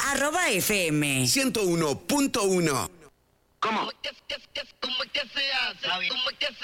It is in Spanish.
@fm 101.1. ¿Cómo? ¿Cómo es que se hace? ¿Cómo es que se